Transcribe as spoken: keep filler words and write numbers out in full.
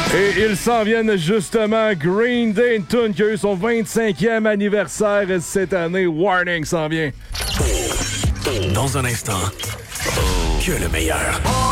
Et ils s'en viennent justement. Green Day, une tune qui a eu son vingt-cinquième anniversaire cette année. Warning s'en vient. Dans un instant, que le meilleur.